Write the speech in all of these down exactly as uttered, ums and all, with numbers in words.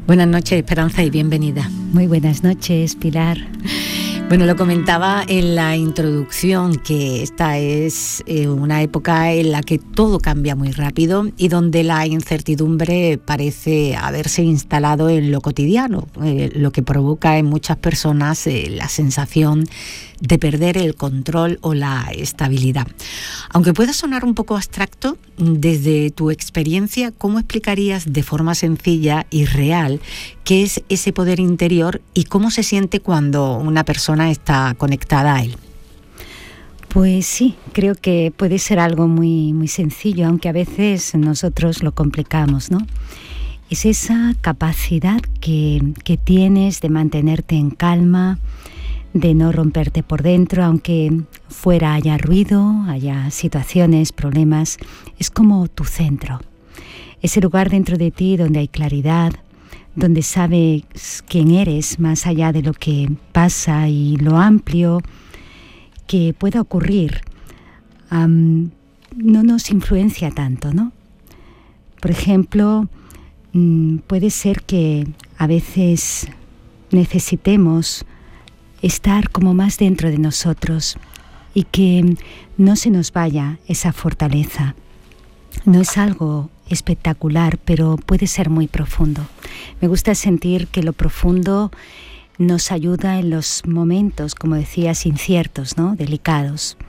Buenas noches, Esperanza, y bienvenida. Muy buenas noches, Pilar. Bueno, lo comentaba en la introducción que esta es eh, una época en la que todo cambia muy rápido y donde la incertidumbre parece haberse instalado en lo cotidiano, eh, lo que provoca en muchas personas eh, la sensación de perder el control o la estabilidad. Aunque pueda sonar un poco abstracto, desde tu experiencia, ¿cómo explicarías de forma sencilla y real qué es ese poder interior y cómo se siente cuando una persona está conectada a él? Pues sí, creo que puede ser algo muy, muy sencillo, aunque a veces nosotros lo complicamos, ¿no? Es esa capacidad que, que tienes de mantenerte en calma, de no romperte por dentro, aunque fuera haya ruido, haya situaciones, problemas. Es como tu centro, ese lugar dentro de ti donde hay claridad, donde sabes quién eres más allá de lo que pasa y lo amplio que pueda ocurrir. Um, no nos influencia tanto, ¿no? Por ejemplo, um, puede ser que a veces necesitemos estar como más dentro de nosotros y que no se nos vaya esa fortaleza. No es algo espectacular, pero puede ser muy profundo. Me gusta sentir que lo profundo nos ayuda en los momentos, como decías, inciertos, ¿no? Delicados.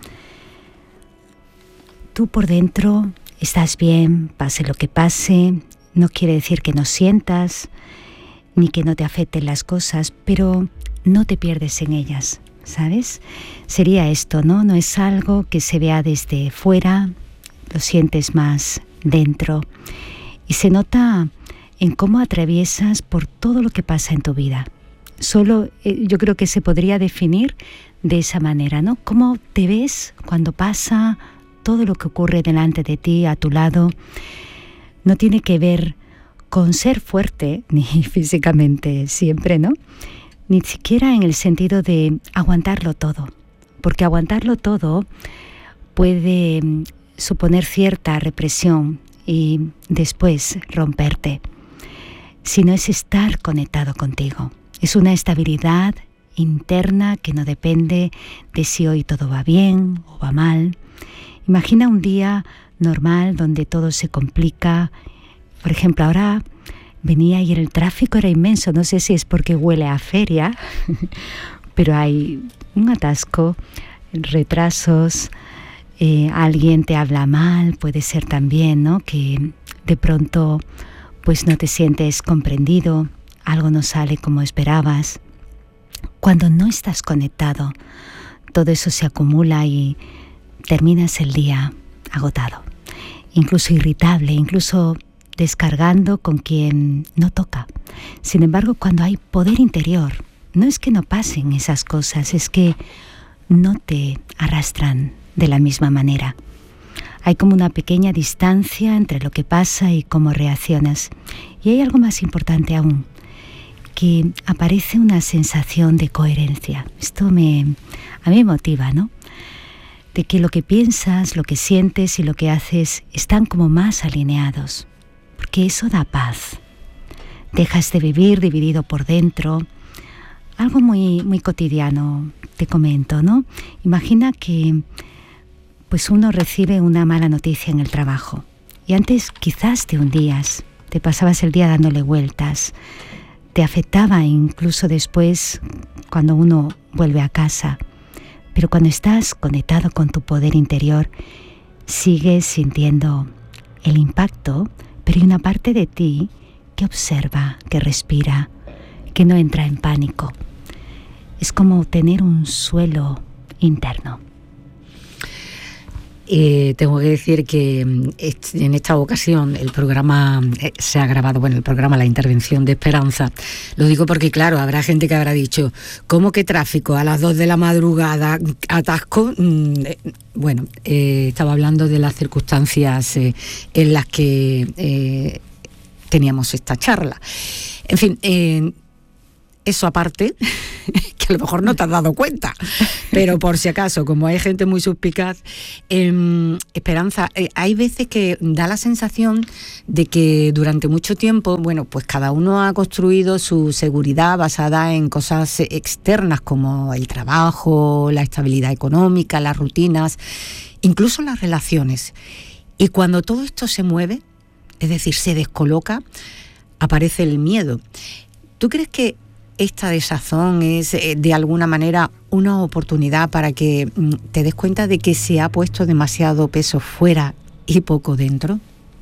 Tú por dentro estás bien, pase lo que pase. No quiere decir que no sientas, ni que no te afecten las cosas, pero no te pierdes en ellas, ¿sabes? Sería esto, ¿no? No es algo que se vea desde fuera, lo sientes más dentro y se nota en cómo atraviesas por todo lo que pasa en tu vida. Solo eh, yo creo que se podría definir de esa manera, ¿no? Cómo te ves cuando pasa todo lo que ocurre delante de ti, a tu lado. No tiene que ver con ser fuerte, ni físicamente siempre, ¿no? Ni siquiera en el sentido de aguantarlo todo, porque aguantarlo todo puede suponer cierta represión y después romperte, sino es estar conectado contigo. Es una estabilidad interna que no depende de si hoy todo va bien o va mal. Imagina un día normal donde todo se complica. Por ejemplo, ahora venía y el tráfico era inmenso, no sé si es porque huele a feria, pero hay un atasco, retrasos, eh, alguien te habla mal, puede ser también, ¿no? Que de pronto pues no te sientes comprendido, algo no sale como esperabas. Cuando no estás conectado, todo eso se acumula y terminas el día agotado, incluso irritable, incluso descargando con quien no toca. Sin embargo, cuando hay poder interior, no es que no pasen esas cosas, es que no te arrastran de la misma manera. Hay como una pequeña distancia entre lo que pasa y cómo reaccionas. Y hay algo más importante aún, que aparece una sensación de coherencia. Esto me, a mí me motiva, ¿no? De que lo que piensas, lo que sientes y lo que haces están como más alineados. Porque eso da paz. Dejas de vivir dividido por dentro. Algo muy, muy cotidiano, te comento, ¿no? Imagina que pues uno recibe una mala noticia en el trabajo y antes quizás te hundías, te pasabas el día dándole vueltas, te afectaba incluso después cuando uno vuelve a casa. Pero cuando estás conectado con tu poder interior, sigues sintiendo el impacto, pero hay una parte de ti que observa, que respira, que no entra en pánico. Es como tener un suelo interno. Eh, tengo que decir que en esta ocasión el programa eh, se ha grabado, bueno, el programa, la intervención de Esperanza. Lo digo porque, claro, habrá gente que habrá dicho, ¿cómo que tráfico a las dos de la madrugada, atasco? Mm, eh, bueno, eh, estaba hablando de las circunstancias eh, en las que eh, teníamos esta charla. En fin, eh, eso aparte, que a lo mejor no te has dado cuenta, pero por si acaso, como hay gente muy suspicaz, eh, Esperanza, eh, hay veces que da la sensación de que durante mucho tiempo, bueno, pues cada uno ha construido su seguridad basada en cosas externas como el trabajo, la estabilidad económica, las rutinas, incluso las relaciones. Y cuando todo esto se mueve, es decir, se descoloca, aparece el miedo. ¿Tú crees que esta desazón es eh, de alguna manera una oportunidad para que mm, te des cuenta de que se ha puesto demasiado peso fuera y poco dentro?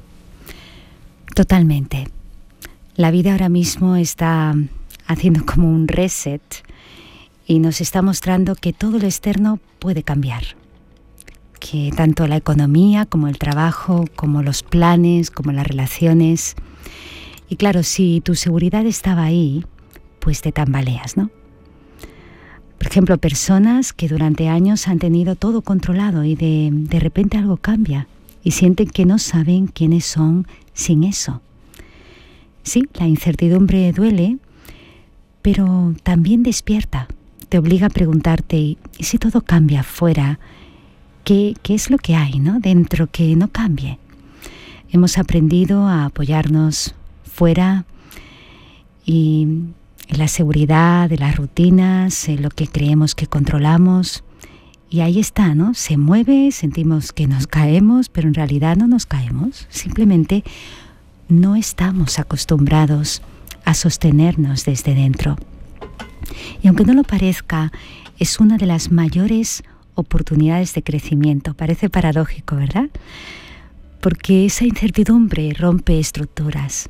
Totalmente. La vida ahora mismo está haciendo como un reset y nos está mostrando que todo lo externo puede cambiar. Que tanto la economía como el trabajo, como los planes, como las relaciones. Y claro, si tu seguridad estaba ahí, pues te tambaleas, ¿no? Por ejemplo, personas que durante años han tenido todo controlado y de, de repente algo cambia y sienten que no saben quiénes son sin eso. Sí, la incertidumbre duele, pero también despierta. Te obliga a preguntarte, ¿y si todo cambia afuera? ¿Qué, qué es lo que hay, ¿no? dentro que no cambie? Hemos aprendido a apoyarnos fuera y en la seguridad de las rutinas, en lo que creemos que controlamos. Y ahí está, ¿no? Se mueve, sentimos que nos caemos, pero en realidad no nos caemos. Simplemente no estamos acostumbrados a sostenernos desde dentro. Y aunque no lo parezca, es una de las mayores oportunidades de crecimiento. Parece paradójico, ¿verdad? Porque esa incertidumbre rompe estructuras.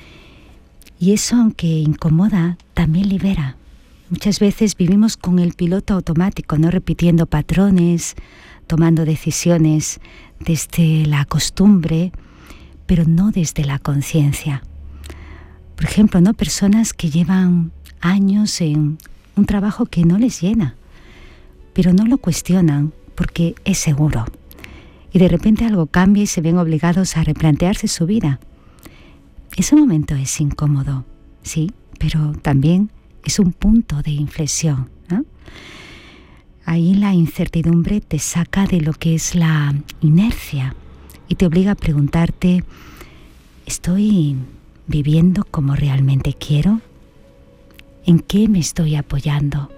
Y eso, aunque incomoda, también libera. Muchas veces vivimos con el piloto automático, no repitiendo patrones, tomando decisiones desde la costumbre, pero no desde la conciencia. Por ejemplo, ¿no? Personas que llevan años en un trabajo que no les llena, pero no lo cuestionan porque es seguro. Y de repente algo cambia y se ven obligados a replantearse su vida. Ese momento es incómodo, sí, pero también es un punto de inflexión, ¿no? Ahí la incertidumbre te saca de lo que es la inercia y te obliga a preguntarte, ¿estoy viviendo como realmente quiero? ¿En qué me estoy apoyando?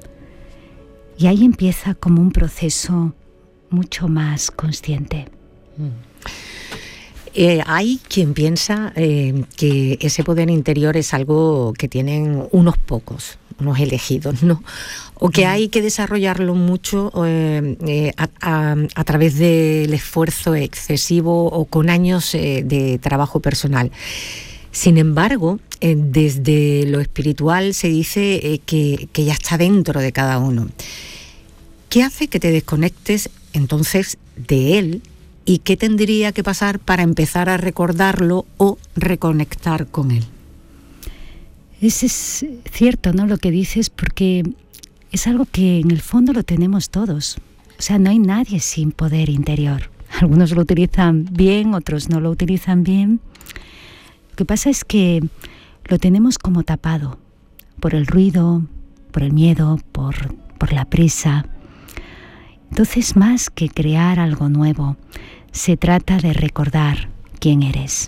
Y ahí empieza como un proceso mucho más consciente. Mm. Eh, hay quien piensa eh, que ese poder interior es algo que tienen unos pocos, unos elegidos, ¿no? O que hay que desarrollarlo mucho eh, eh, a, a, a través del esfuerzo excesivo o con años eh, de trabajo personal. Sin embargo, eh, desde lo espiritual se dice eh, que, que ya está dentro de cada uno. ¿Qué hace que te desconectes entonces de él? ¿Y qué tendría que pasar para empezar a recordarlo o reconectar con él? Eso es cierto, ¿no? Lo que dices, porque es algo que en el fondo lo tenemos todos. O sea, no hay nadie sin poder interior. Algunos lo utilizan bien, otros no lo utilizan bien. Lo que pasa es que lo tenemos como tapado por el ruido, por el miedo, por, por la prisa. Entonces, más que crear algo nuevo, se trata de recordar quién eres.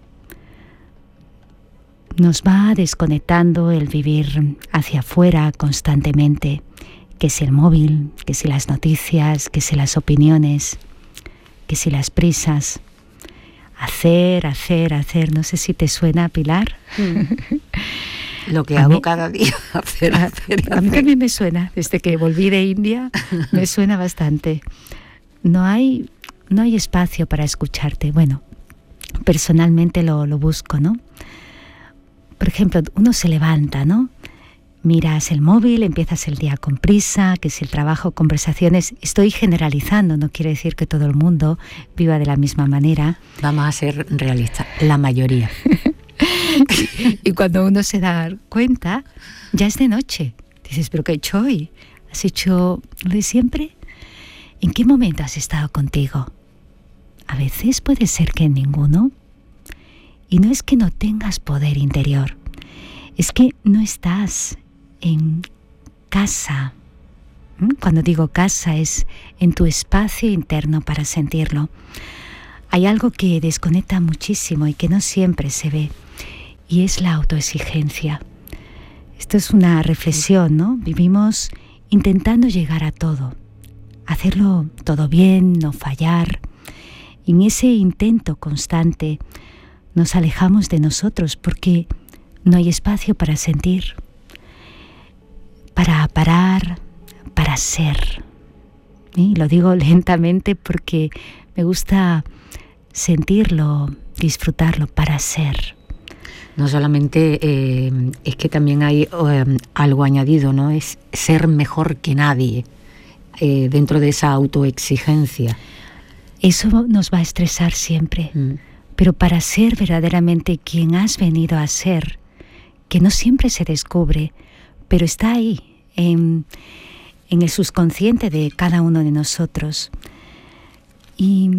Nos va desconectando el vivir hacia afuera constantemente, que si el móvil, que si las noticias, que si las opiniones, que si las prisas. Hacer, hacer, hacer. No sé si te suena, Pilar. Mm. Lo que a hago mí, cada día, hacer, a, hacer, a mí hacer. también me suena. Desde que volví de India, me suena bastante. No hay, no hay espacio para escucharte. Bueno, personalmente lo, lo busco, ¿no? Por ejemplo, uno se levanta, ¿no? Miras el móvil, empiezas el día con prisa, que si el trabajo, conversaciones. Estoy generalizando, no quiere decir que todo el mundo viva de la misma manera. Vamos a ser realistas, la mayoría. Y cuando uno se da cuenta, ya es de noche. Dices, ¿pero qué he hecho hoy? ¿Has hecho lo de siempre? ¿En qué momento has estado contigo? A veces puede ser que en ninguno. Y no es que no tengas poder interior, es que no estás en casa. Cuando digo casa es en tu espacio interno para sentirlo. Hay algo que desconecta muchísimo y que no siempre se ve, y es la autoexigencia. Esto es una reflexión, ¿no? Vivimos intentando llegar a todo, hacerlo todo bien, no fallar. Y en ese intento constante nos alejamos de nosotros porque no hay espacio para sentir, para parar, para ser. Y lo digo lentamente porque me gusta sentirlo, disfrutarlo, para ser. No solamente eh, es que también hay eh, algo añadido, ¿no? Es ser mejor que nadie eh, dentro de esa autoexigencia. Eso nos va a estresar siempre, mm. pero para ser verdaderamente quien has venido a ser, que no siempre se descubre, pero está ahí, en, en el subconsciente de cada uno de nosotros. Y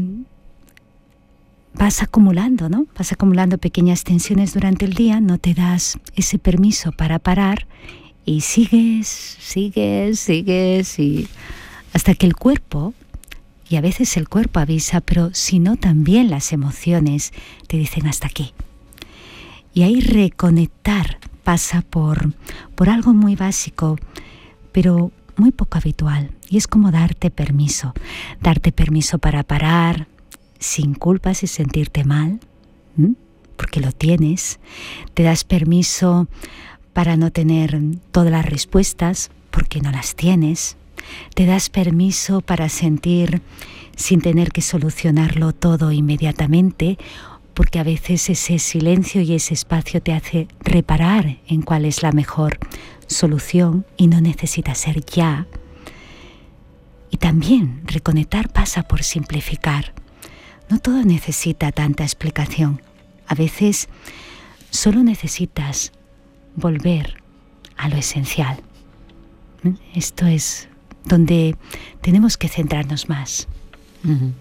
vas acumulando, ¿no? Vas acumulando pequeñas tensiones durante el día, no te das ese permiso para parar y sigues, sigues, sigues y hasta que el cuerpo, y a veces el cuerpo avisa, pero si no también las emociones te dicen hasta aquí. Y ahí reconectar pasa por, por algo muy básico, pero muy poco habitual, y es como darte permiso, darte permiso para parar, sin culpas y sentirte mal, ¿m? porque lo tienes. Te das permiso para no tener todas las respuestas, porque no las tienes. Te das permiso para sentir sin tener que solucionarlo todo inmediatamente, porque a veces ese silencio y ese espacio te hace reparar en cuál es la mejor solución y no necesita ser ya. Y también reconectar pasa por simplificar. No todo necesita tanta explicación. A veces solo necesitas volver a lo esencial. Esto es donde tenemos que centrarnos más. Uh-huh.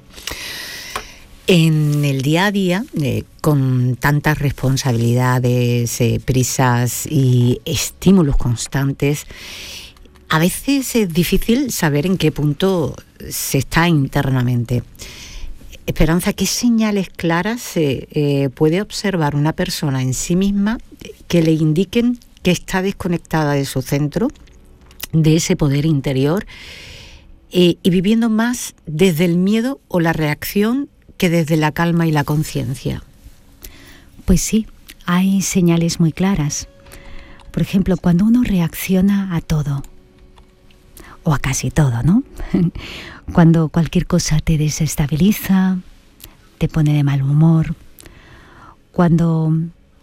En el día a día, eh, con tantas responsabilidades, eh, prisas y estímulos constantes, a veces es difícil saber en qué punto se está internamente. Esperanza, ¿qué señales claras eh, eh, puede observar una persona en sí misma que le indiquen que está desconectada de su centro, de ese poder interior, eh, y viviendo más desde el miedo o la reacción que desde la calma y la conciencia? Pues sí, hay señales muy claras. Por ejemplo, cuando uno reacciona a todo, o a casi todo, ¿no? Cuando cualquier cosa te desestabiliza, te pone de mal humor, cuando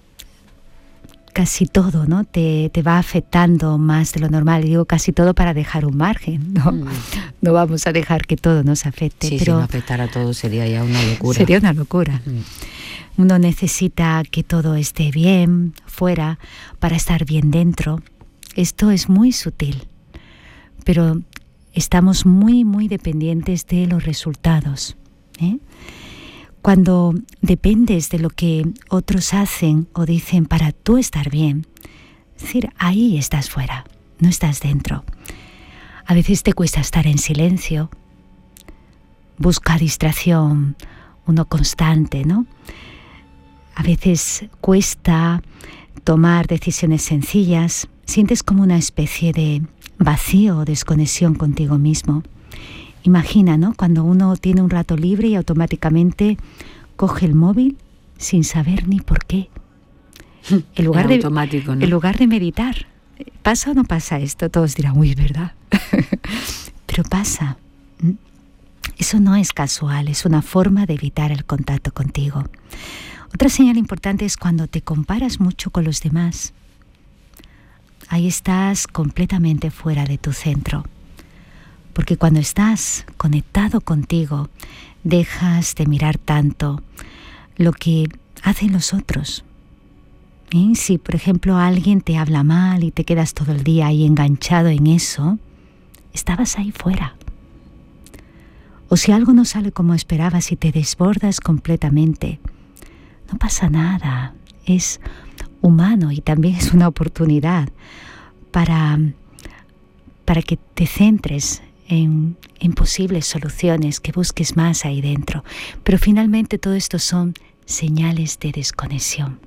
casi todo, ¿no? te, te va afectando más de lo normal. Y digo casi todo para dejar un margen, ¿no? Mm. No vamos a dejar que todo nos afecte. Sí, pero si no afectara a todo sería ya una locura. Sería una locura. Mm. Uno necesita que todo esté bien fuera para estar bien dentro. Esto es muy sutil, pero estamos muy, muy dependientes de los resultados, ¿eh? Cuando dependes de lo que otros hacen o dicen para tú estar bien, es decir, ahí estás fuera, no estás dentro. A veces te cuesta estar en silencio, busca distracción, uno constante, ¿no? A veces cuesta tomar decisiones sencillas, sientes como una especie de vacío o desconexión contigo mismo. Imagina, ¿no? Cuando uno tiene un rato libre y automáticamente coge el móvil sin saber ni por qué. En lugar, de, automático, ¿no? en lugar de meditar. ¿Pasa o no pasa esto? Todos dirán, uy, ¿verdad? Pero pasa. Eso no es casual, es una forma de evitar el contacto contigo. Otra señal importante es cuando te comparas mucho con los demás. Ahí estás completamente fuera de tu centro. Porque cuando estás conectado contigo, dejas de mirar tanto lo que hacen los otros. ¿Eh? Si, por ejemplo, alguien te habla mal y te quedas todo el día ahí enganchado en eso, estabas ahí fuera. O si algo no sale como esperabas y te desbordas completamente, no pasa nada. Es humano y también es una oportunidad para para que te centres en, en posibles soluciones, que busques más ahí dentro. Pero finalmente todo esto son señales de desconexión.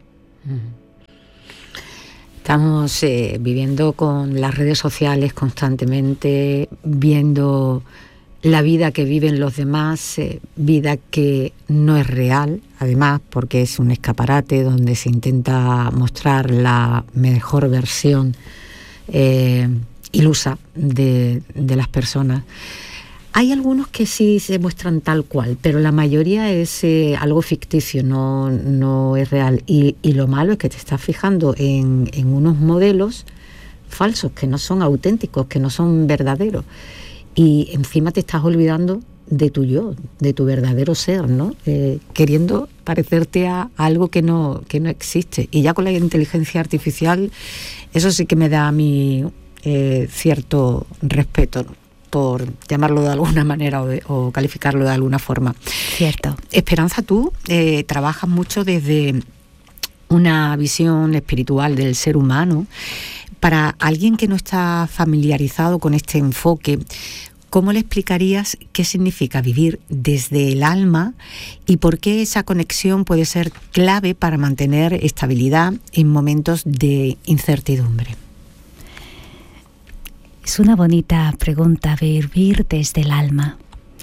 Estamos eh, viviendo con las redes sociales constantemente, viendo la vida que viven los demás, eh, vida que no es real, además, porque es un escaparate donde se intenta mostrar la mejor versión eh, ilusa de, de las personas. Hay algunos que sí se muestran tal cual, pero la mayoría es eh, algo ficticio, no, no es real. Y, y lo malo es que te estás fijando en, en unos modelos falsos, que no son auténticos, que no son verdaderos. Y encima te estás olvidando de tu yo, de tu verdadero ser, ¿no? Eh, queriendo parecerte a algo que no, que no existe. Y ya con la inteligencia artificial, eso sí que me da a mí eh, cierto respeto, ¿no?, por llamarlo de alguna manera o, de, o calificarlo de alguna forma. Cierto. Esperanza, tú eh, trabajas mucho desde una visión espiritual del ser humano. Para alguien que no está familiarizado con este enfoque, ¿cómo le explicarías qué significa vivir desde el alma y por qué esa conexión puede ser clave para mantener estabilidad en momentos de incertidumbre? Es una bonita pregunta, vivir desde el alma.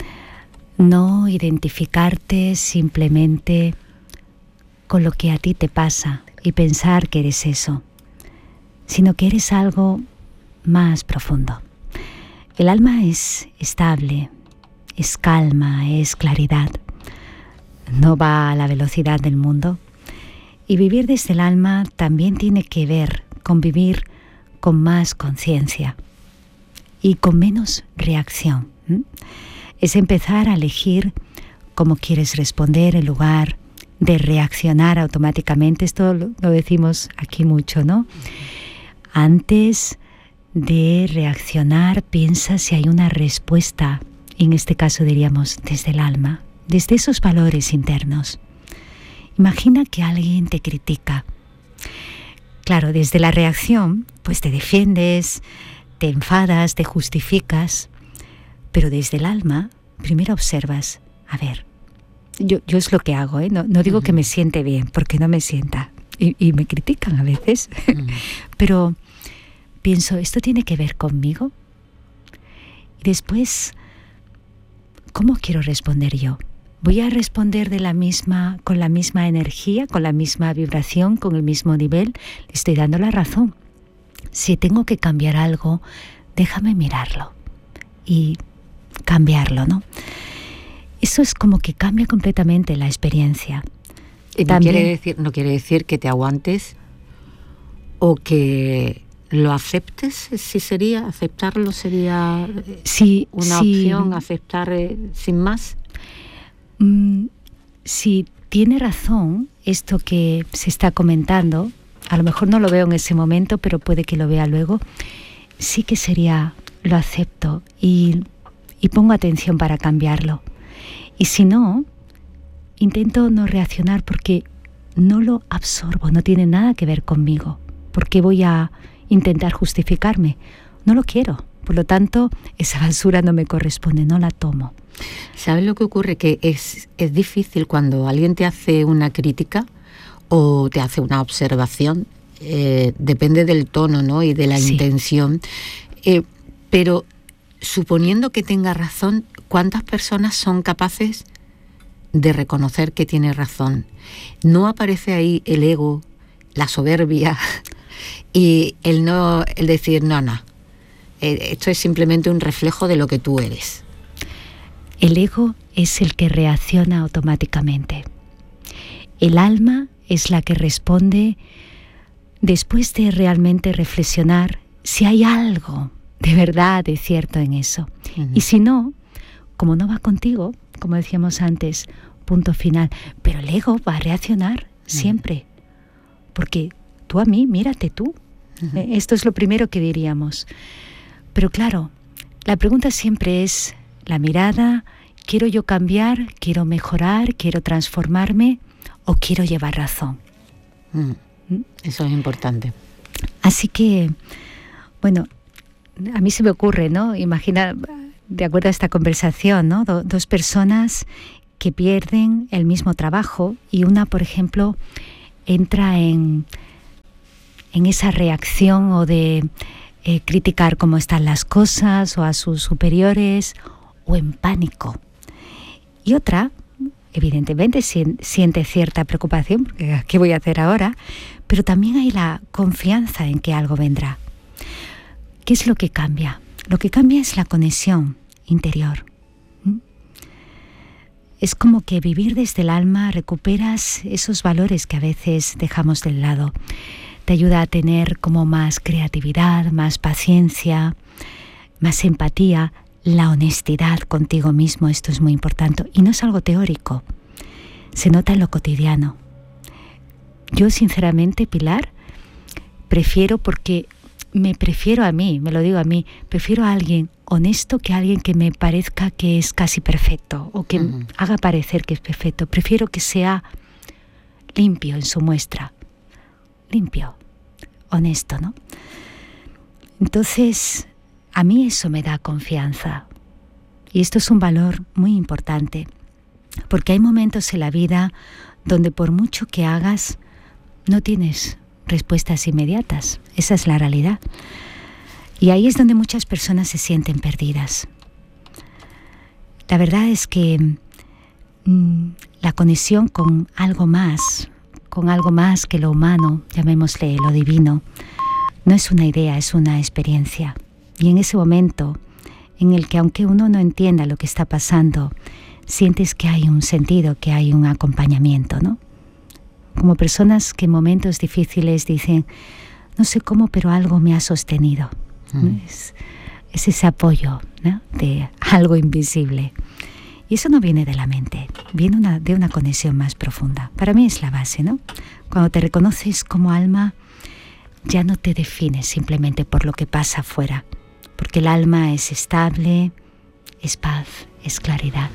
No identificarte simplemente con lo que a ti te pasa y pensar que eres eso, sino que eres algo más profundo. El alma es estable, es calma, es claridad. No va a la velocidad del mundo. Y vivir desde el alma también tiene que ver con vivir con más conciencia y con menos reacción. ¿Mm? Es empezar a elegir cómo quieres responder en lugar de reaccionar automáticamente. Esto lo, lo decimos aquí mucho, ¿no? Antes de reaccionar, piensa si hay una respuesta, en este caso diríamos desde el alma, desde esos valores internos. Imagina que alguien te critica. Claro, desde la reacción, pues te defiendes, te enfadas, te justificas, pero desde el alma, primero observas, a ver, yo, yo es lo que hago, ¿eh? no, no digo uh-huh. que me siente bien, porque no me sienta, y, y me critican a veces, uh-huh. pero pienso, ¿esto tiene que ver conmigo? Y después, ¿cómo quiero responder yo? ¿Voy a responder de la misma, con la misma energía, con la misma vibración, con el mismo nivel? Le estoy dando la razón. Si tengo que cambiar algo, déjame mirarlo y cambiarlo, ¿no? Eso es como que cambia completamente la experiencia. Y no También, quiere decir, no quiere decir que te aguantes o que lo aceptes. Si sería, aceptarlo sería sí, una sí, opción, aceptar eh, sin más. Mm, si tiene razón esto que se está comentando, a lo mejor no lo veo en ese momento, pero puede que lo vea luego, sí que sería, lo acepto y, y pongo atención para cambiarlo. Y si no, intento no reaccionar porque no lo absorbo, no tiene nada que ver conmigo. ¿Por qué voy a intentar justificarme? No lo quiero. Por lo tanto, esa basura no me corresponde, no la tomo. ¿Sabes lo que ocurre? Que es, es difícil cuando alguien te hace una crítica o te hace una observación, eh, depende del tono, ¿no?, y de la sí. intención, eh, pero suponiendo que tenga razón, ¿cuántas personas son capaces de reconocer que tiene razón? ¿No aparece ahí el ego, la soberbia y el no, el decir no, no, eh, esto es simplemente un reflejo de lo que tú eres? El ego es el que reacciona automáticamente. El alma es la que responde después de realmente reflexionar si hay algo de verdad, de cierto en eso. Uh-huh. Y si no, como no va contigo, como decíamos antes, punto final. Pero el ego va a reaccionar uh-huh. siempre. Porque tú a mí, mírate tú. Uh-huh. Esto es lo primero que diríamos. Pero claro, la pregunta siempre es la mirada. ¿Quiero yo cambiar? ¿Quiero mejorar? ¿Quiero transformarme? ¿O quiero llevar razón? Mm, eso es importante. Así que, bueno, a mí se me ocurre, ¿no? Imagina, de acuerdo a esta conversación, ¿no? Do, dos personas que pierden el mismo trabajo y una, por ejemplo, entra en, en esa reacción o de eh, criticar cómo están las cosas o a sus superiores, o en pánico. Y otra, evidentemente, siente cierta preocupación, porque ¿qué voy a hacer ahora? Pero también hay la confianza en que algo vendrá. ¿Qué es lo que cambia? Lo que cambia es la conexión interior. ¿Mm? Es como que vivir desde el alma recuperas esos valores que a veces dejamos de lado. Te ayuda a tener como más creatividad, más paciencia, más empatía, la honestidad contigo mismo. Esto es muy importante y no es algo teórico, se nota en lo cotidiano. Yo sinceramente, Pilar, prefiero porque... Me prefiero a mí, me lo digo a mí, prefiero a alguien honesto que a alguien que me parezca que es casi perfecto o que uh-huh. haga parecer que es perfecto. Prefiero que sea limpio en su muestra, limpio, honesto, ¿no? Entonces, a mí eso me da confianza y esto es un valor muy importante porque hay momentos en la vida donde por mucho que hagas no tienes respuestas inmediatas. Esa es la realidad. Y ahí es donde muchas personas se sienten perdidas. La verdad es que mmm, la conexión con algo más, con algo más que lo humano, llamémosle lo divino, no es una idea, es una experiencia. Y en ese momento en el que aunque uno no entienda lo que está pasando, sientes que hay un sentido, que hay un acompañamiento, ¿no? Como personas que en momentos difíciles dicen, no sé cómo, pero algo me ha sostenido. Mm. Es, es ese apoyo, ¿no? De algo invisible. Y eso no viene de la mente, viene una, de una conexión más profunda. Para mí es la base, ¿no? Cuando te reconoces como alma, ya no te defines simplemente por lo que pasa afuera, porque el alma es estable, es paz, es claridad.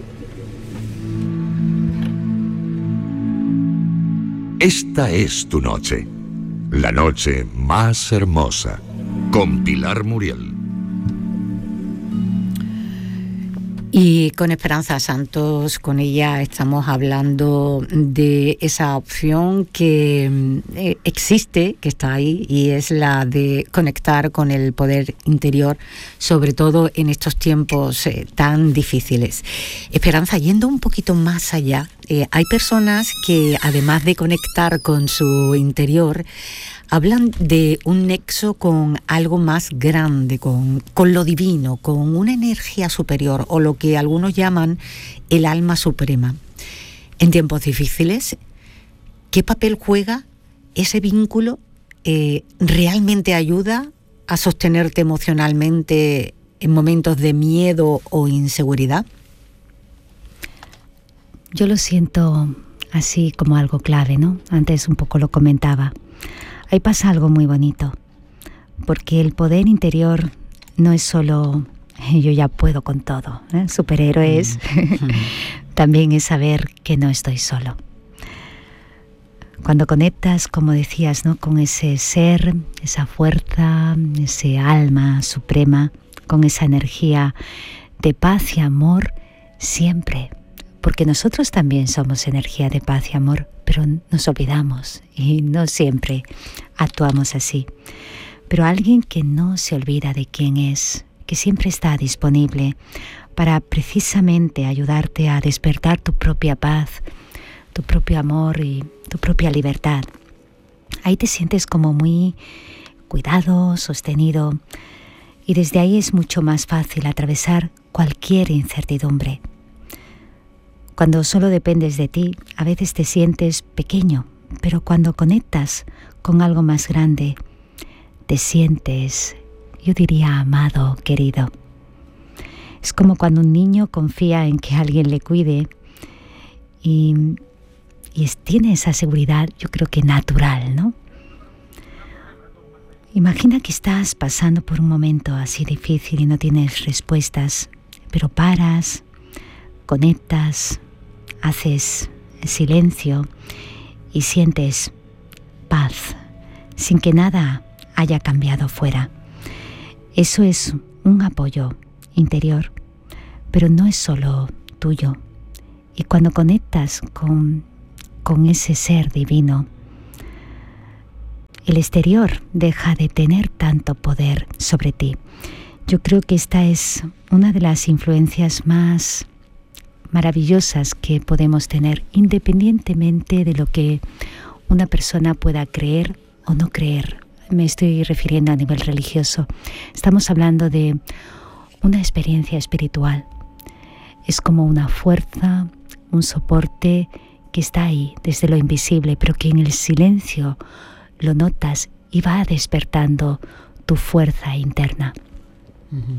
Esta es tu noche, la noche más hermosa, con Pilar Muriel. Y con Esperanza Santos, con ella estamos hablando de esa opción que eh, existe, que está ahí, y es la de conectar con el poder interior, sobre todo en estos tiempos eh, tan difíciles. Esperanza, yendo un poquito más allá, eh, hay personas que además de conectar con su interior, hablan de un nexo con algo más grande, con, con lo divino, con una energía superior o lo que algunos llaman el alma suprema. En tiempos difíciles, ¿qué papel juega ese vínculo? Eh, ¿Realmente ayuda a sostenerte emocionalmente en momentos de miedo o inseguridad? Yo lo siento así como algo clave, ¿no? Antes un poco lo comentaba. Ahí pasa algo muy bonito, porque el poder interior no es solo yo ya puedo con todo, ¿eh? Superhéroes, mm. También es saber que no estoy solo. Cuando conectas, como decías, ¿no? Con ese ser, esa fuerza, ese alma suprema, con esa energía de paz y amor siempre. Porque nosotros también somos energía de paz y amor, pero nos olvidamos y no siempre actuamos así. Pero alguien que no se olvida de quién es, que siempre está disponible para precisamente ayudarte a despertar tu propia paz, tu propio amor y tu propia libertad. Ahí te sientes como muy cuidado, sostenido, y desde ahí es mucho más fácil atravesar cualquier incertidumbre. Cuando solo dependes de ti, a veces te sientes pequeño, pero cuando conectas con algo más grande, te sientes, yo diría, amado, querido. Es como cuando un niño confía en que alguien le cuide y, y es, tiene esa seguridad, yo creo que natural, ¿no? Imagina que estás pasando por un momento así difícil y no tienes respuestas, pero paras, conectas, haces silencio y sientes paz, sin que nada haya cambiado fuera. Eso es un apoyo interior, pero no es solo tuyo. Y cuando conectas con, con ese ser divino, el exterior deja de tener tanto poder sobre ti. Yo creo que esta es una de las influencias más maravillosas que podemos tener, independientemente de lo que una persona pueda creer o no creer. Me estoy refiriendo a nivel religioso. Estamos hablando de una experiencia espiritual. Es como una fuerza, un soporte que está ahí desde lo invisible, pero que en el silencio lo notas y va despertando tu fuerza interna. Uh-huh.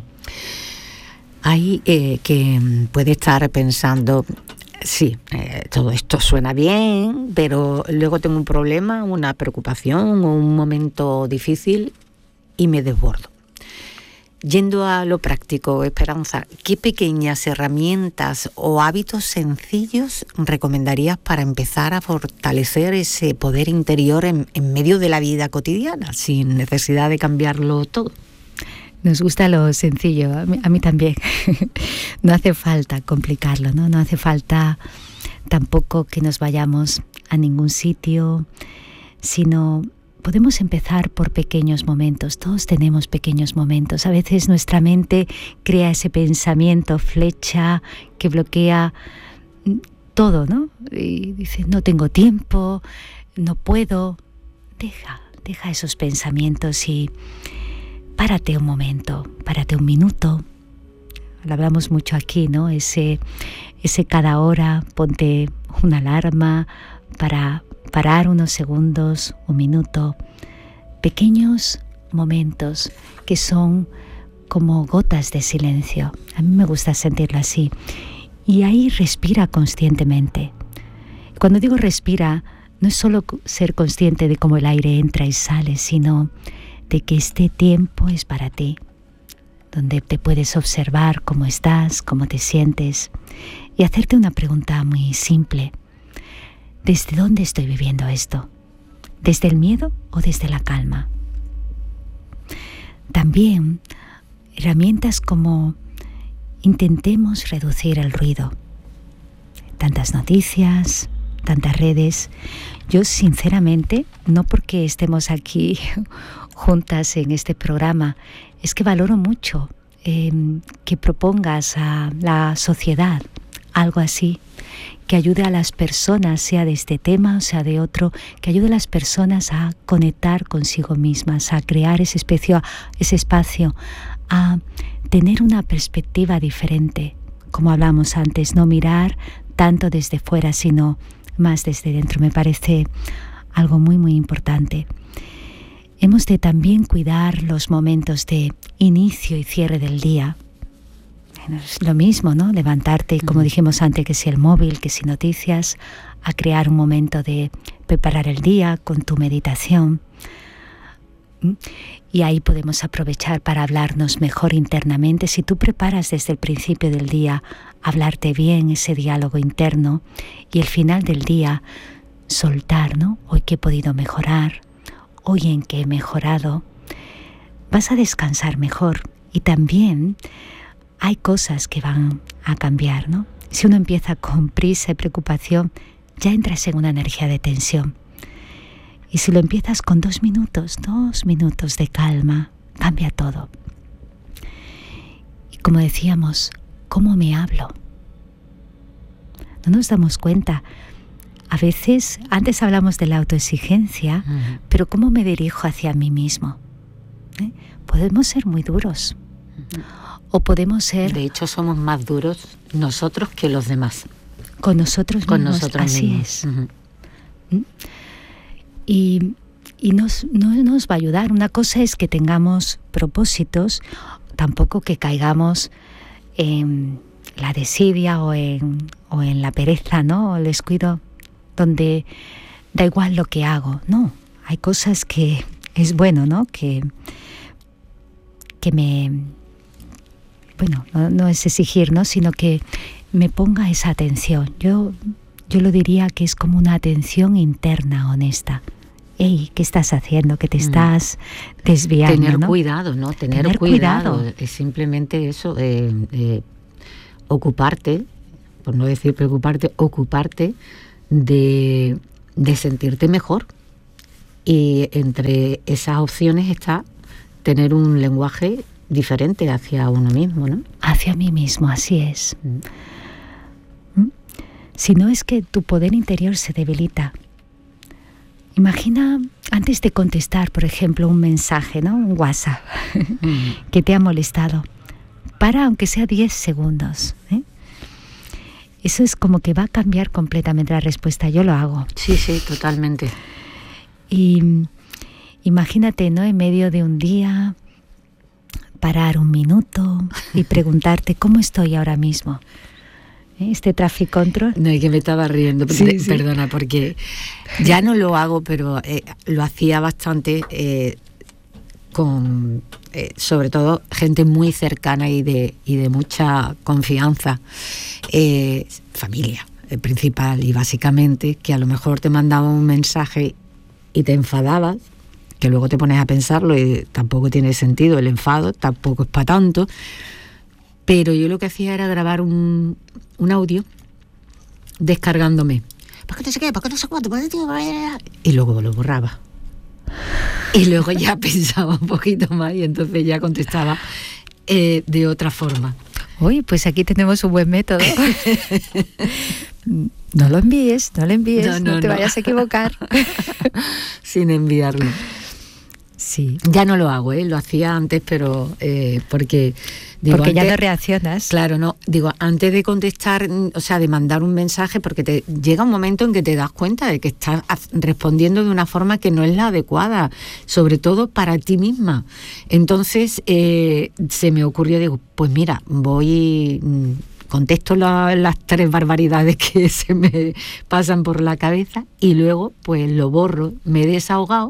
Hay eh, que puede estar pensando, sí, eh, todo esto suena bien, pero luego tengo un problema, una preocupación o un momento difícil y me desbordo. Yendo a lo práctico, Esperanza, ¿qué pequeñas herramientas o hábitos sencillos recomendarías para empezar a fortalecer ese poder interior en, en medio de la vida cotidiana, sin necesidad de cambiarlo todo? Nos gusta lo sencillo, a mí, a mí también. No hace falta complicarlo, ¿no? No hace falta tampoco que nos vayamos a ningún sitio, sino podemos empezar por pequeños momentos. Todos tenemos pequeños momentos. A veces nuestra mente crea ese pensamiento flecha que bloquea todo, ¿no? Y dice, no tengo tiempo, no puedo. Deja, deja esos pensamientos y párate un momento, párate un minuto. Lo hablamos mucho aquí, ¿no? Ese, ese cada hora, ponte una alarma para parar unos segundos, un minuto. Pequeños momentos que son como gotas de silencio. A mí me gusta sentirlo así. Y ahí respira conscientemente. Cuando digo respira, no es solo ser consciente de cómo el aire entra y sale, sino de que este tiempo es para ti, donde te puedes observar cómo estás, cómo te sientes y hacerte una pregunta muy simple. ¿Desde dónde estoy viviendo esto? ¿Desde el miedo o desde la calma? También herramientas como intentemos reducir el ruido. Tantas noticias, tantas redes. Yo sinceramente, no porque estemos aquí juntas en este programa, es que valoro mucho eh, que propongas a la sociedad algo así, que ayude a las personas, sea de este tema o sea de otro, que ayude a las personas a conectar consigo mismas, a crear ese espacio, ese espacio, a tener una perspectiva diferente, como hablamos antes, no mirar tanto desde fuera, sino más desde dentro. Me parece algo muy, muy importante. Hemos de también cuidar los momentos de inicio y cierre del día. Es lo mismo, ¿no? Levantarte, como dijimos antes, que si el móvil, que si noticias, a crear un momento de preparar el día con tu meditación. Y ahí podemos aprovechar para hablarnos mejor internamente. Si tú preparas desde el principio del día, hablarte bien, ese diálogo interno, y el final del día, soltar, ¿no? Hoy que he podido mejorar, hoy en que he mejorado, vas a descansar mejor. Y también hay cosas que van a cambiar, ¿no? Si uno empieza con prisa y preocupación, ya entras en una energía de tensión. Y si lo empiezas con dos minutos, dos minutos de calma, cambia todo. Y como decíamos, ¿cómo me hablo? No nos damos cuenta. A veces, antes hablamos de la autoexigencia, uh-huh. pero ¿cómo me dirijo hacia mí mismo? ¿Eh? Podemos ser muy duros. Uh-huh. O podemos ser... De hecho, somos más duros nosotros que los demás. Con nosotros Con mismos, nosotros así mismos. es. Uh-huh. ¿Mm? Y, y nos, no nos va a ayudar. Una cosa es que tengamos propósitos, tampoco que caigamos en la desidia o en, o en la pereza, ¿no? O el descuido, donde da igual lo que hago. No, hay cosas que es bueno, ¿no? Que, que me... Bueno, no, no es exigir, ¿no? Sino que me ponga esa atención. Yo, yo lo diría que es como una atención interna, honesta. hey, ¿qué estás haciendo? Que te estás desviando. Tener ¿no? cuidado, ¿no? Tener, Tener cuidado. cuidado. Es simplemente eso, eh, eh, ocuparte, por no decir preocuparte, ocuparte de, de sentirte mejor. Y entre esas opciones está tener un lenguaje diferente hacia uno mismo, ¿no? Hacia mí mismo, así es. Mm. ¿Mm? Si no, es que tu poder interior se debilita. Imagina, antes de contestar, por ejemplo, un mensaje, ¿no? Un WhatsApp mm. que te ha molestado. Para, aunque sea diez segundos, ¿eh? Eso es como que va a cambiar completamente la respuesta. Yo lo hago. Sí, sí, totalmente. Y imagínate, ¿no? En medio de un día, parar un minuto y preguntarte cómo estoy ahora mismo. ¿Eh? Este traffic control. No, es que me estaba riendo, sí, sí. Perdona, porque ya no lo hago, pero eh, lo hacía bastante eh, con, eh, sobre todo, gente muy cercana y de, y de mucha confianza. Eh, familia eh, principal y básicamente, que a lo mejor te mandaba un mensaje y te enfadabas, que luego te pones a pensarlo y tampoco tiene sentido el enfado, tampoco es para tanto, pero yo lo que hacía era grabar un, un audio descargándome. ¿Por qué no sé qué? ¿Por qué no sé cuánto? Y luego lo borraba. Y luego ya pensaba un poquito más y entonces ya contestaba eh, de otra forma. Uy, pues aquí tenemos un buen método. No lo envíes, no lo envíes, no, no, no te no. vayas a equivocar. Sin enviarlo. Sí. Ya no lo hago, ¿eh? Lo hacía antes, pero eh, porque... Digo, porque antes, ya no reaccionas. Claro, no. Digo, antes de contestar, o sea, de mandar un mensaje, porque te llega un momento en que te das cuenta de que estás respondiendo de una forma que no es la adecuada, sobre todo para ti misma. Entonces, eh, se me ocurrió, digo, pues mira, voy... contesto la, las tres barbaridades que se me pasan por la cabeza y luego pues lo borro, me he desahogado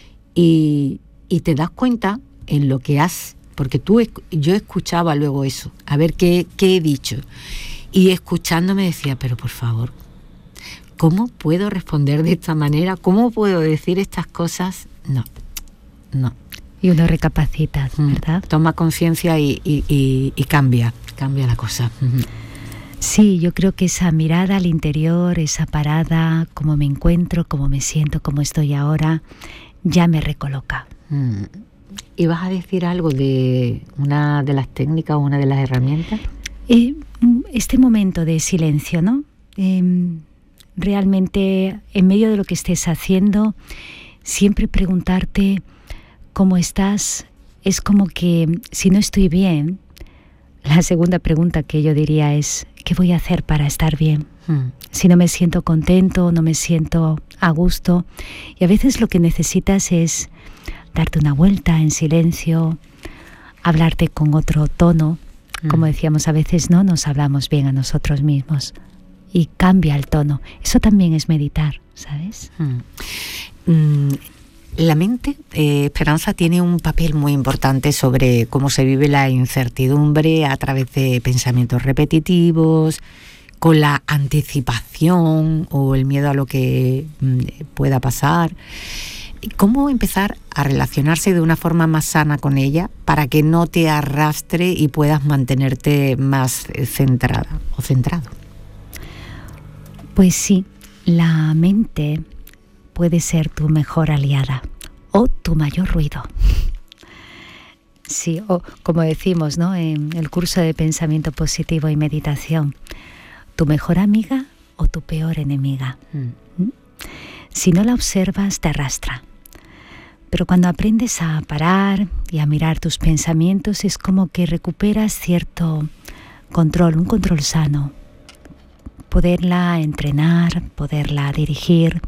y, y te das cuenta en lo que has, porque tú yo escuchaba luego eso, a ver qué, qué he dicho, y escuchando me decía, pero por favor, ¿cómo puedo responder de esta manera? ¿Cómo puedo decir estas cosas? No, no. Y uno recapacita, ¿verdad? Toma conciencia y, y, y, y cambia, cambia la cosa. Sí, yo creo que esa mirada al interior, esa parada, cómo me encuentro, cómo me siento, cómo estoy ahora, ya me recoloca. Mm. ¿Y vas a decir algo de una de las técnicas o una de las herramientas? Eh, este momento de silencio, ¿no? Eh, realmente, en medio de lo que estés haciendo, siempre preguntarte cómo estás. Es como que si no estoy bien, la segunda pregunta que yo diría es, ¿qué voy a hacer para estar bien? Hmm. Si no me siento contento, no me siento a gusto. Y a veces lo que necesitas es darte una vuelta en silencio, hablarte con otro tono. Hmm. Como decíamos, a veces no nos hablamos bien a nosotros mismos. Y cambia el tono. Eso también es meditar, ¿sabes? Hmm. Mm. La mente, eh, Esperanza, tiene un papel muy importante sobre cómo se vive la incertidumbre a través de pensamientos repetitivos, con la anticipación o el miedo a lo que mm, pueda pasar. ¿Cómo empezar a relacionarse de una forma más sana con ella para que no te arrastre y puedas mantenerte más centrada o centrado? Pues sí, la mente puede ser tu mejor aliada o tu mayor ruido. Sí, o como decimos, ¿no? En el curso de pensamiento positivo y meditación, tu mejor amiga o tu peor enemiga. Mm. ¿Mm? Si no la observas, te arrastra. Pero cuando aprendes a parar y a mirar tus pensamientos, es como que recuperas cierto control, un control sano. Poderla entrenar, poderla dirigir.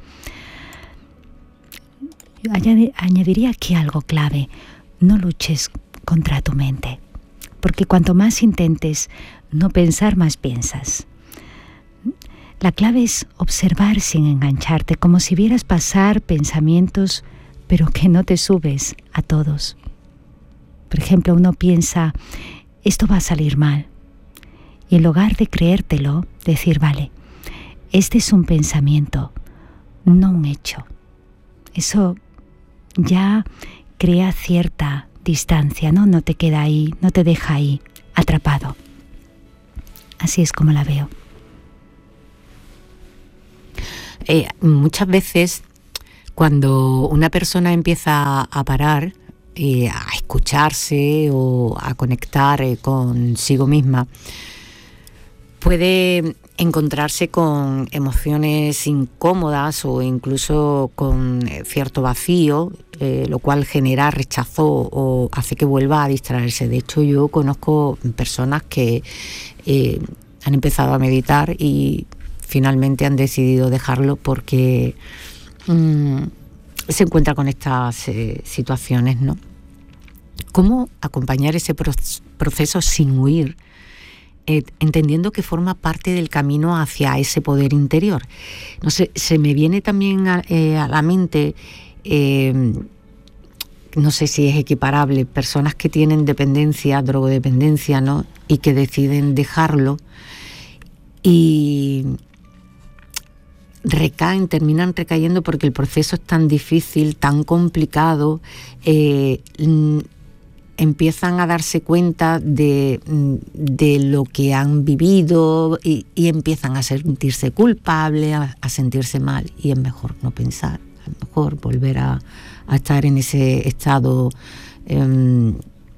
Añadiría aquí algo clave: no luches contra tu mente, porque cuanto más intentes no pensar, más piensas. La clave es observar sin engancharte, como si vieras pasar pensamientos, pero que no te subes a todos. Por ejemplo, uno piensa, esto va a salir mal, y en lugar de creértelo, decir, vale, este es un pensamiento, no un hecho. eso ya crea cierta distancia, ¿no? No te queda ahí, no te deja ahí atrapado. Así es como la veo. Eh, muchas veces cuando una persona empieza a parar, eh, a escucharse o a conectar eh, consigo misma, puede encontrarse con emociones incómodas o incluso con cierto vacío, eh, lo cual genera rechazo o hace que vuelva a distraerse. De hecho, yo conozco personas que eh, han empezado a meditar y finalmente han decidido dejarlo porque mmm, se encuentra con estas eh, situaciones, ¿no? ¿Cómo acompañar ese pro- proceso sin huir? Eh, entendiendo que forma parte del camino hacia ese poder interior. No sé, se me viene también a, eh, a la mente, eh, no sé si es equiparable, personas que tienen dependencia, drogodependencia, ¿no? Y que deciden dejarlo y recaen, terminan recayendo porque el proceso es tan difícil, tan complicado, eh, empiezan a darse cuenta de, de lo que han vivido y, y empiezan a sentirse culpables, a, a sentirse mal, y es mejor no pensar, a lo mejor volver a, a estar en ese estado eh,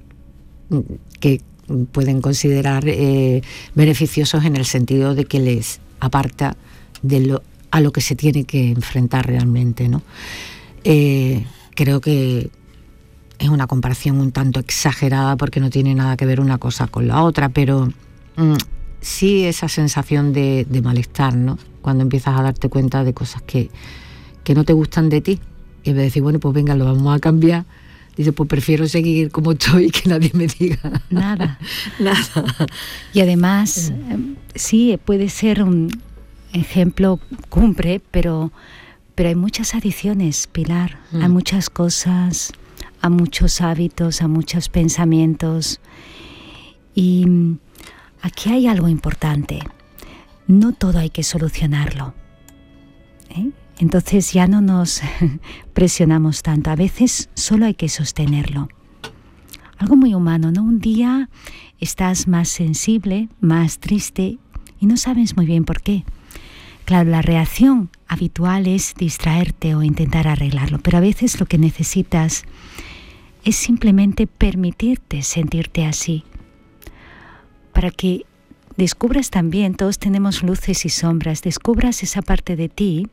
que pueden considerar eh, beneficiosos en el sentido de que les aparta de lo, a lo que se tiene que enfrentar realmente, ¿no? Eh, creo que es una comparación un tanto exagerada porque no tiene nada que ver una cosa con la otra, pero mmm, sí esa sensación de, de malestar, ¿no? Cuando empiezas a darte cuenta de cosas que, que no te gustan de ti, y en vez de decir, bueno, pues venga, lo vamos a cambiar, dices, pues prefiero seguir como estoy y que nadie me diga nada. Nada. Y además, eh, sí, puede ser un ejemplo cumbre, pero, pero hay muchas adiciones, Pilar, mm. hay muchas cosas, a muchos hábitos, a muchos pensamientos. Y aquí hay algo importante. No todo hay que solucionarlo, ¿eh? Entonces ya no nos presionamos tanto. A veces solo hay que sostenerlo. Algo muy humano, ¿no? Un día estás más sensible, más triste y no sabes muy bien por qué. Claro, la reacción habitual es distraerte o intentar arreglarlo, pero a veces lo que necesitas es simplemente permitirte sentirte así, para que descubras también, todos tenemos luces y sombras, descubras esa parte de ti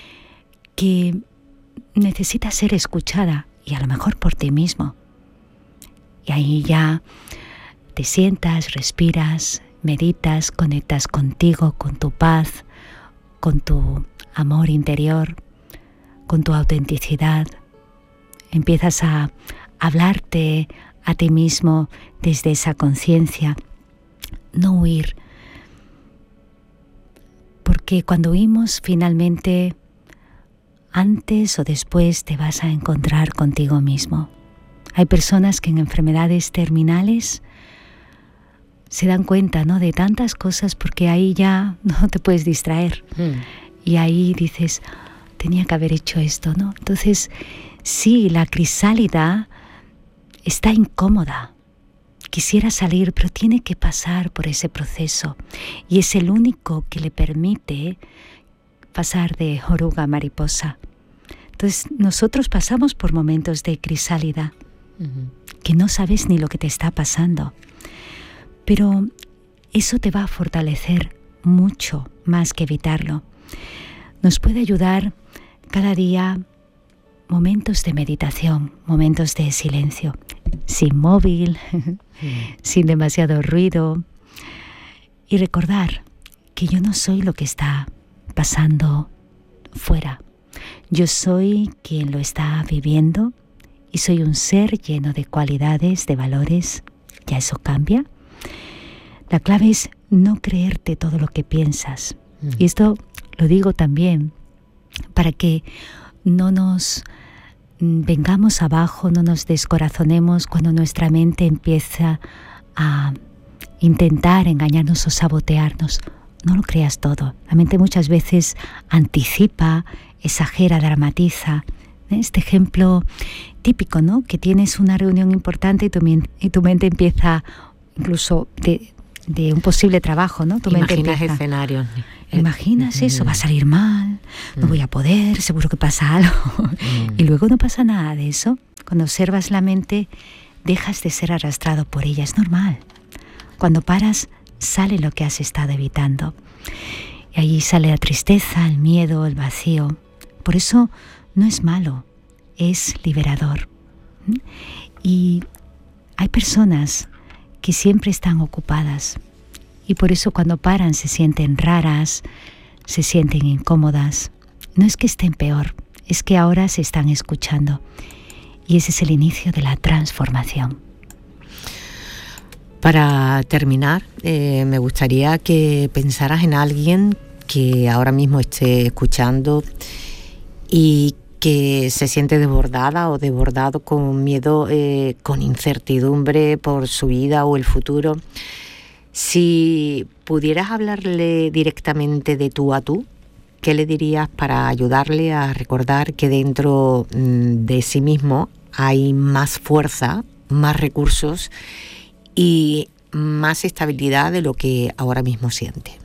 que necesita ser escuchada, y a lo mejor por ti mismo. Y ahí ya te sientas, respiras, meditas, conectas contigo, con tu paz, con tu amor interior, con tu autenticidad. Empiezas a hablarte a ti mismo desde esa conciencia. No huir, porque cuando huimos finalmente, antes o después te vas a encontrar contigo mismo. Hay personas que en enfermedades terminales se dan cuenta, ¿no?, de tantas cosas, porque ahí ya no te puedes distraer. Mm. Y ahí dices, tenía que haber hecho esto, ¿no? Entonces, sí, la crisálida está incómoda. Quisiera salir, pero tiene que pasar por ese proceso. Y es el único que le permite pasar de oruga a mariposa. Entonces, nosotros pasamos por momentos de crisálida, uh-huh. que no sabes ni lo que te está pasando. Pero eso te va a fortalecer mucho más que evitarlo. Nos puede ayudar cada día momentos de meditación, momentos de silencio, sin móvil, uh-huh. sin demasiado ruido, y recordar que yo no soy lo que está pasando fuera. Yo soy quien lo está viviendo y soy un ser lleno de cualidades, de valores. Ya eso cambia. La clave es no creerte todo lo que piensas. Mm. Y esto lo digo también para que no nos vengamos abajo, no nos descorazonemos cuando nuestra mente empieza a intentar engañarnos o sabotearnos. No lo creas todo. La mente muchas veces anticipa, exagera, dramatiza. Este ejemplo típico, ¿no? Que tienes una reunión importante y tu, y tu mente empieza, incluso de, de un posible trabajo, ¿no? Tu mente Imaginas empieza, escenarios. Imaginas mm. eso, va a salir mal, mm. no voy a poder, seguro que pasa algo. Mm. Y luego no pasa nada de eso. Cuando observas la mente, dejas de ser arrastrado por ella, es normal. Cuando paras, sale lo que has estado evitando. Y allí sale la tristeza, el miedo, el vacío. Por eso no es malo, es liberador. Y hay personas que siempre están ocupadas y por eso cuando paran se sienten raras, se sienten incómodas. No es que estén peor, es que ahora se están escuchando y ese es el inicio de la transformación. Para terminar, eh, me gustaría que pensaras en alguien que ahora mismo esté escuchando y que se siente desbordada o desbordado con miedo, eh, con incertidumbre por su vida o el futuro. Si pudieras hablarle directamente de tú a tú, ¿qué le dirías para ayudarle a recordar que dentro mm, de sí mismo hay más fuerza, más recursos y más estabilidad de lo que ahora mismo siente?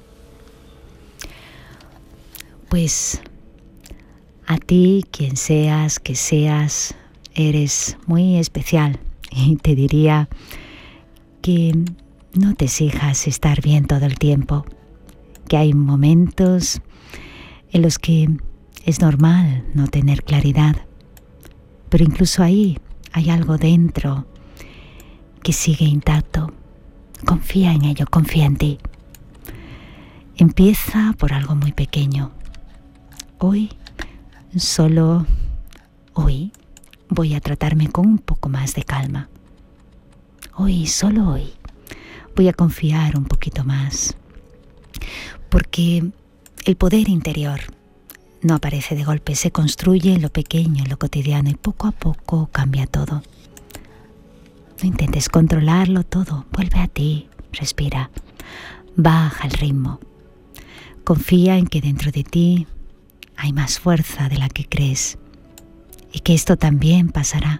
Pues a ti, quien seas, que seas, eres muy especial y te diría que no te exijas estar bien todo el tiempo, que hay momentos en los que es normal no tener claridad, pero incluso ahí hay algo dentro que sigue intacto. Confía en ello, confía en ti. Empieza por algo muy pequeño. Hoy, solo hoy, voy a tratarme con un poco más de calma. Hoy, solo hoy, voy a confiar un poquito más. Porque el poder interior no aparece de golpe, se construye en lo pequeño, en lo cotidiano y poco a poco cambia todo. No intentes controlarlo todo, vuelve a ti, respira, baja el ritmo. Confía en que dentro de ti hay más fuerza de la que crees y que esto también pasará.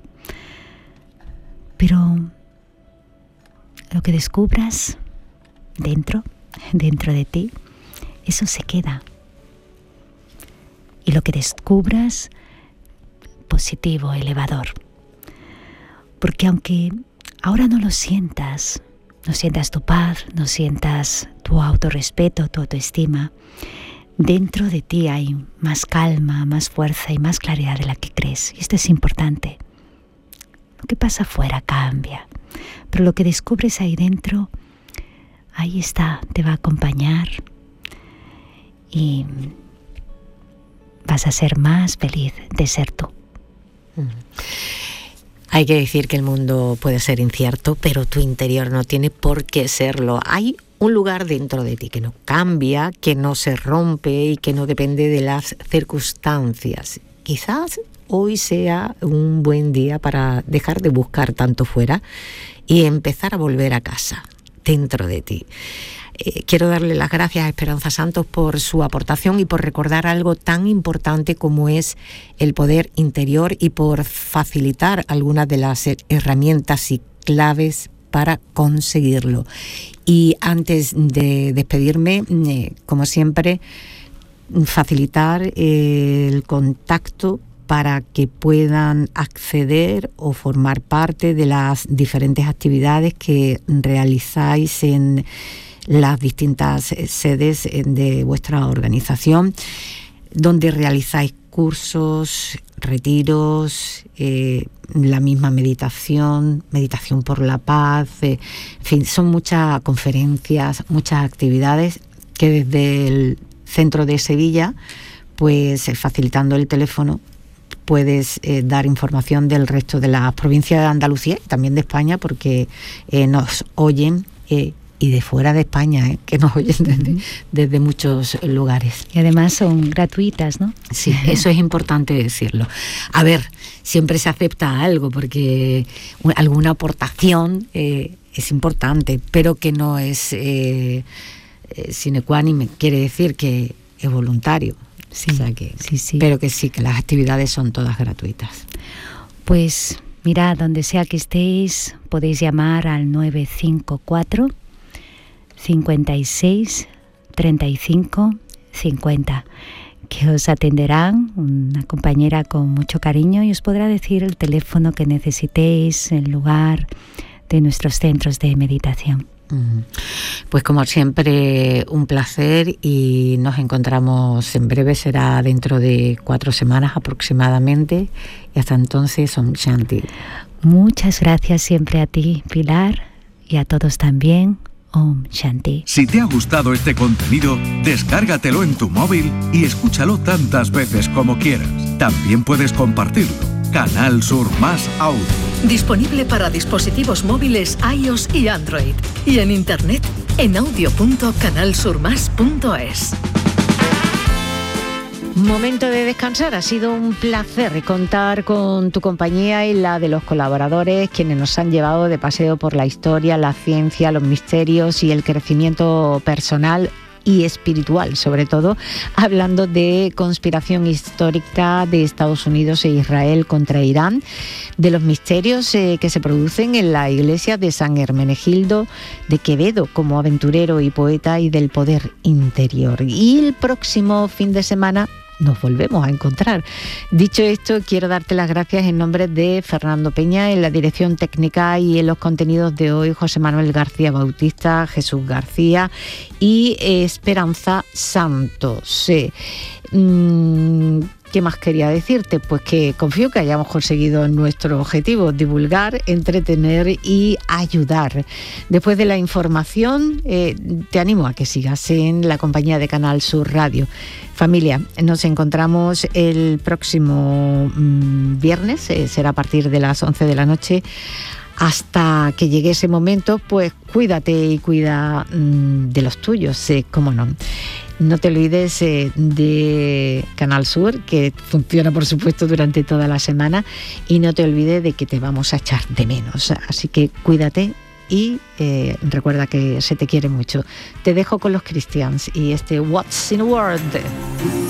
Pero lo que descubras dentro, dentro de ti, eso se queda. Y lo que descubras, positivo, elevador. Porque aunque ahora no lo sientas, no sientas tu paz, no sientas tu autorrespeto, tu autoestima, dentro de ti hay más calma, más fuerza y más claridad de la que crees. Y esto es importante. Lo que pasa afuera cambia, pero lo que descubres ahí dentro, ahí está, te va a acompañar y vas a ser más feliz de ser tú. Mm. Hay que decir que el mundo puede ser incierto, pero tu interior no tiene por qué serlo. Hay un lugar dentro de ti que no cambia, que no se rompe y que no depende de las circunstancias. Quizás hoy sea un buen día para dejar de buscar tanto fuera y empezar a volver a casa, dentro de ti. Eh, quiero darle las gracias a Esperanza Santos por su aportación y por recordar algo tan importante como es el poder interior y por facilitar algunas de las herramientas y claves para conseguirlo. Y antes de despedirme, eh, como siempre, facilitar eh, el contacto para que puedan acceder o formar parte de las diferentes actividades que realizáis en las distintas sedes de vuestra organización, donde realizáis cursos, retiros, eh, la misma meditación, meditación por la paz, eh, en fin, son muchas conferencias, muchas actividades que desde el centro de Sevilla, pues eh, facilitando el teléfono, puedes eh, dar información del resto de las provincias de Andalucía y también de España, porque eh, nos oyen eh, y de fuera de España, ¿eh? que nos oyen desde, desde muchos lugares. Y además son gratuitas, ¿no? Sí, eso es importante decirlo. A ver, siempre se acepta algo, porque alguna aportación eh, es importante, pero que no es eh, eh, sine qua non, quiere decir que es voluntario. Sí, o sea que, sí, sí. Pero que sí, que las actividades son todas gratuitas. Pues mirad, donde sea que estéis, podéis llamar al nueve cinco cuatro, cincuenta y seis, treinta y cinco, cincuenta, que os atenderán una compañera con mucho cariño y os podrá decir el teléfono que necesitéis, el lugar de nuestros centros de meditación. Pues como siempre, un placer y nos encontramos en breve, será dentro de cuatro semanas aproximadamente, y hasta entonces, Om Shanti. Muchas gracias siempre a ti, Pilar, y a todos también. Om Shanti. Si te ha gustado este contenido, descárgatelo en tu móvil y escúchalo tantas veces como quieras. También puedes compartirlo. Canal Sur Más Audio. Disponible para dispositivos móviles iOS y Android. Y en internet en audio punto canal sur más punto es. Momento de descansar. Ha sido un placer contar con tu compañía y la de los colaboradores, quienes nos han llevado de paseo por la historia, la ciencia, los misterios y el crecimiento personal y espiritual, sobre todo, hablando de conspiración histórica de Estados Unidos e Israel contra Irán, de los misterios eh, que se producen en la iglesia de San Hermenegildo de Quevedo como aventurero y poeta, y del poder interior. Y el próximo fin de semana nos volvemos a encontrar. Dicho esto, quiero darte las gracias en nombre de Fernando Peña en la dirección técnica, y en los contenidos de hoy José Manuel García Bautista, Jesús García y Esperanza Santos. Eh, mmm, ¿Qué más quería decirte? Pues que confío que hayamos conseguido nuestro objetivo: divulgar, entretener y ayudar. Después de la información, eh, te animo a que sigas en la compañía de Canal Sur Radio. Familia, nos encontramos el próximo mmm, viernes, eh, será a partir de las once de la noche. Hasta que llegue ese momento, pues cuídate y cuida mmm, de los tuyos, eh, cómo no. No te olvides eh, de Canal Sur, que funciona por supuesto durante toda la semana, y no te olvides de que te vamos a echar de menos. Así que cuídate y eh, recuerda que se te quiere mucho. Te dejo con los Christians y este What's in a Word.